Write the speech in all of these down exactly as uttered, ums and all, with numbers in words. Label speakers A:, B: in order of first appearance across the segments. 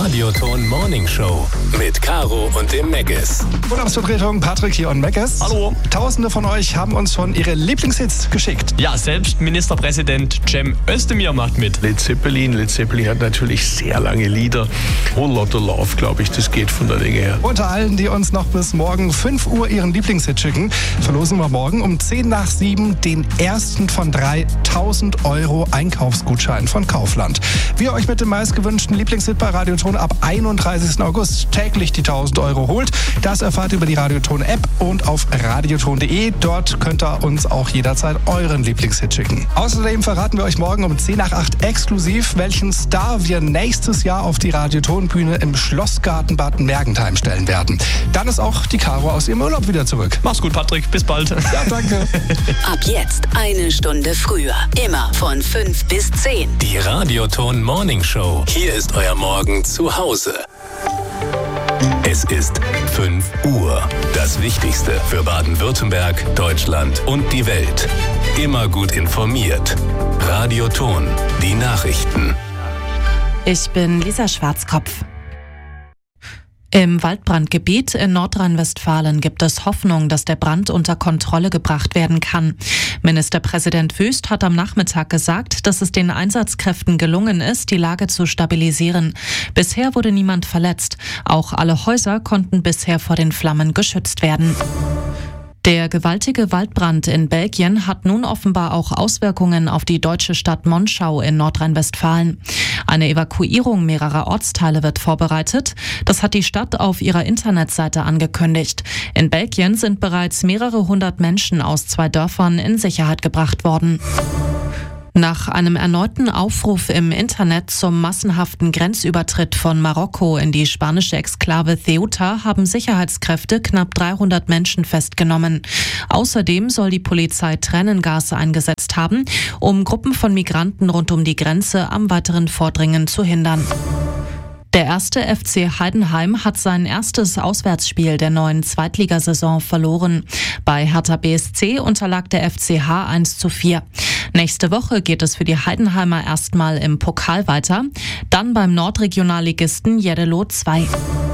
A: Radioton Morning Show mit Caro und dem Meggis.
B: Urlaubsvertretung Patrick hier und Meggis.
C: Hallo.
B: Tausende von euch haben uns schon ihre Lieblingshits geschickt.
C: Ja, selbst Ministerpräsident Cem Özdemir macht mit.
D: Led Zeppelin. Led Zeppelin hat natürlich sehr lange Lieder. Whole Lotta Love, glaube ich, das geht von der Länge her.
B: Unter allen, die uns noch bis morgen fünf Uhr ihren Lieblingshit schicken, verlosen wir morgen um zehn nach sieben den ersten von drei tausend Euro Einkaufsgutschein von Kaufland. Wie ihr euch mit dem meistgewünschten Lieblingshit bei Radioton ab einunddreißigsten August täglich die tausend Euro holt, das erfahrt ihr über die Radioton-App und auf radioton punkt de. Dort könnt ihr uns auch jederzeit euren Lieblingshit schicken. Außerdem verraten wir euch morgen um zehn nach acht exklusiv, welchen Star wir nächstes Jahr auf die Radioton-Bühne im Schlossgarten Bad Mergentheim stellen werden. Dann ist auch die Caro aus ihrem Urlaub wieder zurück.
C: Mach's gut, Patrick. Bis bald.
B: Ja, danke.
E: Ab jetzt eine Stunde früher. Immer von fünf bis zehn.
A: Die Radioton Morning Show. Hier ist euer Morgen zu Hause. Es ist fünf Uhr. Das Wichtigste für Baden-Württemberg, Deutschland und die Welt. Immer gut informiert. Radioton. Die Nachrichten.
F: Ich bin Lisa Schwarzkopf. Im Waldbrandgebiet in Nordrhein-Westfalen gibt es Hoffnung, dass der Brand unter Kontrolle gebracht werden kann. Ministerpräsident Wüst hat am Nachmittag gesagt, dass es den Einsatzkräften gelungen ist, die Lage zu stabilisieren. Bisher wurde niemand verletzt. Auch alle Häuser konnten bisher vor den Flammen geschützt werden. Der gewaltige Waldbrand in Belgien hat nun offenbar auch Auswirkungen auf die deutsche Stadt Monschau in Nordrhein-Westfalen. Eine Evakuierung mehrerer Ortsteile wird vorbereitet. Das hat die Stadt auf ihrer Internetseite angekündigt. In Belgien sind bereits mehrere hundert Menschen aus zwei Dörfern in Sicherheit gebracht worden. Nach einem erneuten Aufruf im Internet zum massenhaften Grenzübertritt von Marokko in die spanische Exklave Ceuta haben Sicherheitskräfte knapp dreihundert Menschen festgenommen. Außerdem soll die Polizei Tränengas eingesetzt haben, um Gruppen von Migranten rund um die Grenze am weiteren Vordringen zu hindern. Der erste F C Heidenheim hat sein erstes Auswärtsspiel der neuen Zweitligasaison verloren. Bei Hertha B S C unterlag der F C H eins zu vier. Nächste Woche geht es für die Heidenheimer erstmal im Pokal weiter, dann beim Nordregionalligisten Jeddelo zwei.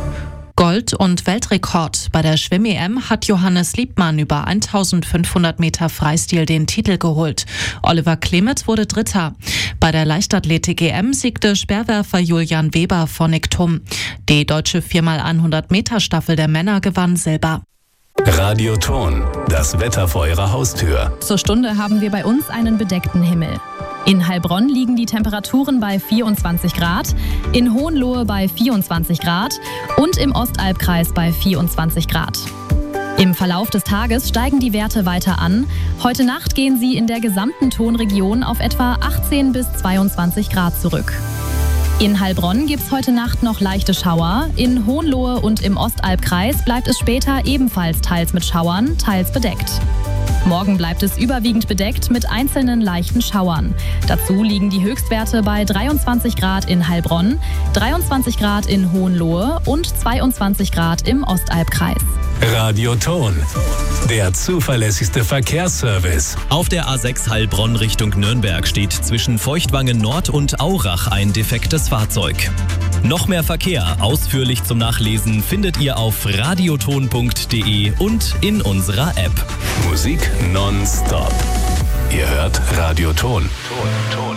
F: Gold- und Weltrekord. Bei der Schwimm-E M hat Johannes Liebmann über eintausendfünfhundert Meter Freistil den Titel geholt. Oliver Klemet wurde Dritter. Bei der Leichtathletik-E M siegte Speerwerfer Julian Weber vor Nick Thum. Die deutsche vier mal hundert Meter Staffel der Männer gewann Silber.
A: Radioton. Das Wetter vor eurer Haustür.
G: Zur Stunde haben wir bei uns einen bedeckten Himmel. In Heilbronn liegen die Temperaturen bei vierundzwanzig Grad, in Hohenlohe bei vierundzwanzig Grad und im Ostalbkreis bei vierundzwanzig Grad. Im Verlauf des Tages steigen die Werte weiter an. Heute Nacht gehen sie in der gesamten Tonregion auf etwa achtzehn bis zweiundzwanzig Grad zurück. In Heilbronn gibt's heute Nacht noch leichte Schauer. In Hohenlohe und im Ostalbkreis bleibt es später ebenfalls teils mit Schauern, teils bedeckt. Morgen bleibt es überwiegend bedeckt mit einzelnen leichten Schauern. Dazu liegen die Höchstwerte bei dreiundzwanzig Grad in Heilbronn, dreiundzwanzig Grad in Hohenlohe und zweiundzwanzig Grad im Ostalbkreis.
A: Radioton. Der zuverlässigste Verkehrsservice.
H: Auf der A sechs Heilbronn Richtung Nürnberg steht zwischen Feuchtwangen Nord und Aurach ein defektes Fahrzeug. Noch mehr Verkehr ausführlich zum Nachlesen findet ihr auf radioton punkt de und in unserer App.
A: Musik nonstop. Ihr hört Radioton.